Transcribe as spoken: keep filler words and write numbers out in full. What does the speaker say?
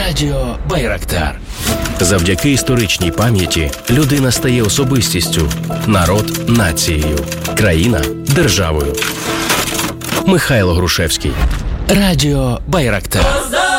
Радіо Байрактар. Завдяки історичній пам'яті людина стає особистістю, народ – нацією, країна – державою. Михайло Грушевський. Радіо Байрактар.